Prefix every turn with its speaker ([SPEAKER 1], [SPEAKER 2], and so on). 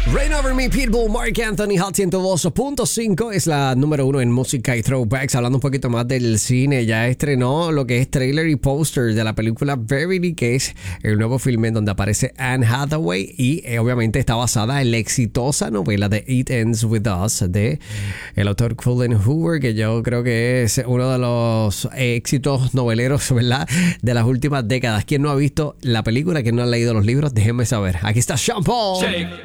[SPEAKER 1] Reign Over Me, Pitbull, Mark Anthony, Hot 102.5 es la número 1 en música y throwbacks. Hablando un poquito más del cine, ya estrenó lo que es trailer y póster de la película Verity, que es el nuevo filme en donde aparece Anne Hathaway y obviamente está basada en la exitosa novela de It Ends With Us de el autor Colin Hoover, que yo creo que es uno de los éxitos noveleros, ¿verdad?, de las últimas décadas. ¿Quién no ha visto la película? ¿Quién no ha leído los libros? Déjenme saber. Aquí está Sean Paul.
[SPEAKER 2] Shake.